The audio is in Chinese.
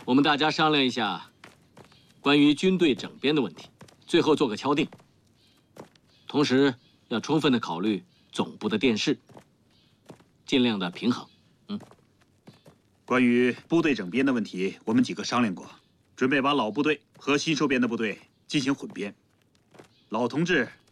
我们大家商量一下关于军队整编的问题，最后做个敲定。同时要充分的考虑总部的电视，尽量的平衡。 关于部队整编的问题，我们几个商量过，准备把老部队和新收编的部队进行混编。老同志